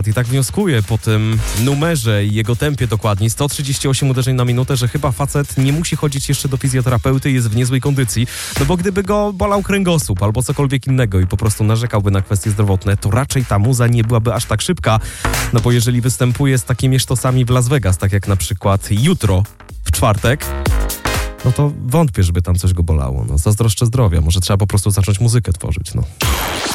I tak wnioskuję po tym numerze i jego tempie dokładnie, 138 uderzeń na minutę, że chyba facet nie musi chodzić jeszcze do fizjoterapeuty, jest w niezłej kondycji, no bo gdyby go bolał kręgosłup albo cokolwiek innego i po prostu narzekałby na kwestie zdrowotne, to raczej ta muza nie byłaby aż tak szybka, no bo jeżeli występuje z takimi sztosami w Las Vegas, tak jak na przykład jutro, w czwartek, no to wątpię, żeby tam coś go bolało. No, zazdroszczę zdrowia, może trzeba po prostu zacząć muzykę tworzyć, no.